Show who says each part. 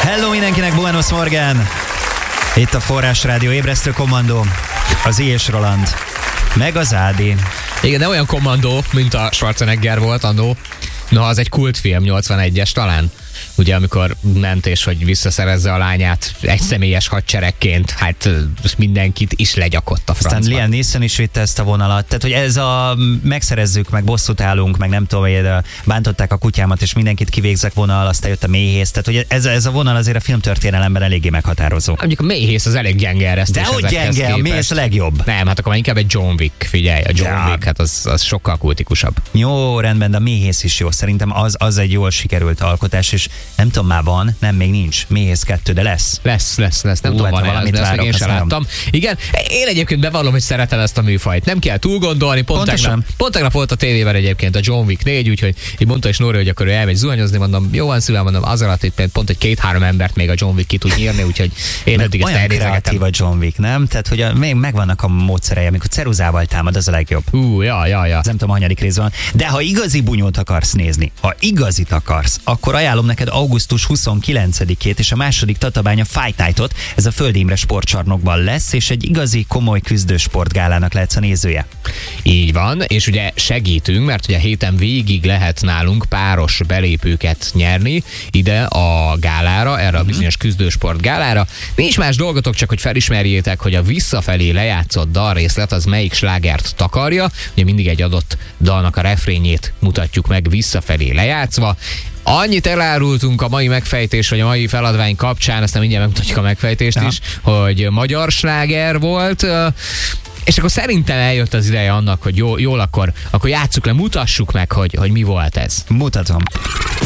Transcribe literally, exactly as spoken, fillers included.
Speaker 1: Hello mindenkinek, Buenos Morgan! Itt a Forrás Rádió ébresztő kommandó, az I. és Roland, meg az Ádi.
Speaker 2: Igen, de olyan kommandó, mint a Schwarzenegger volt annó. No, az egy kultfilm, nyolcvanegyes talán. Ugye, amikor ment és hogy visszaszerezze a lányát egy személyes hadseregként, hát mindenkit is legyakott a francba.
Speaker 1: Aztán Liam Neeson is vitte ezt a vonalat. Tehát, hogy ez a megszerezzük, meg bosszút állunk, meg nem tudom, hogy bántották a kutyámat, és mindenkit kivégzek vonal, aztán jött a méhész. Tehát, hogy ez, ez a vonal azért a filmtörténelemben eléggé meghatározó.
Speaker 2: Mondjuk a méhész az elég gyenge eresztés.
Speaker 1: De hogy gyenge, képest. A méhész a legjobb.
Speaker 2: Nem, hát akkor már inkább egy John Wick, figyelj, a John ja. Wick, hát az, az sokkal kultikusabb.
Speaker 1: Jó, rendben, de a méhész is jó. Szerintem az, az egy jól sikerült alkotás, és nem tudom, már van, nem, még nincs. Méhész kettő, de lesz.
Speaker 2: Lesz, lesz, lesz. Nem
Speaker 1: Ú,
Speaker 2: tudom,
Speaker 1: hát
Speaker 2: van
Speaker 1: valamit
Speaker 2: ez, de ezt még én sem láttam. Igen, én egyébként bevallom, hogy szeretem ezt a műfajt. Nem kell túl gondolni. Pont tegnap, pont tegnap volt a tévében egyébként a John Wick négy, úgyhogy így mondta is Nóri, hogy akkor ő elmegy zuhanyozni, mondom, jó van szívem, mondom, az alatt itt pont egy két-három embert még a John Wick ki tud nyírni, úgyhogy én eddig ezt elnézegetem.
Speaker 1: A John Wick, nem? Tehát, hogy a, még megvannak a módszerei, amikor ceruzával támad, az a legjobb.
Speaker 2: Ú, ja, ja, ja.
Speaker 1: Nem tudom, hanyadik rész van. De ha igazi bunyót akarsz nézni, ha igazit akarsz, akkor ajánlom neked augusztus huszonkilencedikét és a második Tatabánya Fight Night-ot. Ez a Föld Imre sportcsarnokban lesz, és egy igazi komoly küzdősportgálának lehetsz a nézője.
Speaker 2: Így van, és ugye segítünk, mert ugye a héten végig lehet nálunk páros belépőket nyerni ide a gálára, erre a bizonyos küzdősport gálára. Nincs más dolgotok, csak hogy felismerjétek, hogy a visszafelé lejátszott dalrészlet az melyik slágert takarja. Ugye mindig egy adott dalnak a refrényét mutatjuk meg visszafelé lejátszva. Annyit elárultunk a mai megfejtés, vagy a mai feladvány kapcsán, aztán mindjárt megmutatjuk a megfejtést ja. is, hogy magyar sláger volt, és akkor szerintem eljött az ideje annak, hogy jó, jól akkor, akkor játsszuk le, mutassuk meg, hogy, hogy mi volt ez.
Speaker 1: Mutatom.